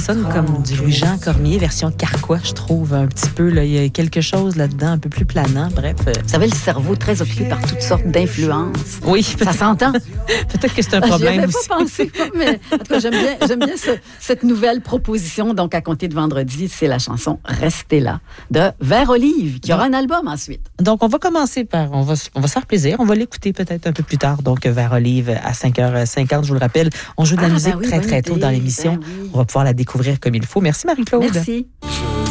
sonne comme du Louis-Jean Cormier, version carquois, je trouve, un petit peu. Là. Il y a quelque chose là-dedans, un peu plus planant, bref. Vous savez, le cerveau très occupé par toutes sortes d'influences. Oui. Ça s'entend? Peut-être que c'est un problème aussi. J'y avais pas pensé, mais en tout cas, j'aime bien cette nouvelle proposition. Donc, à compter de vendredi, c'est la chanson « Restez là » de Vert Olive, qui aura un album ensuite. Donc, on va commencer par... On va se faire plaisir. On va l'écouter peut-être un peu plus tard. Donc, Vert Olive à 5h50, je vous le rappelle. On joue de la musique très tôt dans l'émission. Oui. On va pouvoir la découvrir comme il faut. Merci, Marie-Claude. Merci.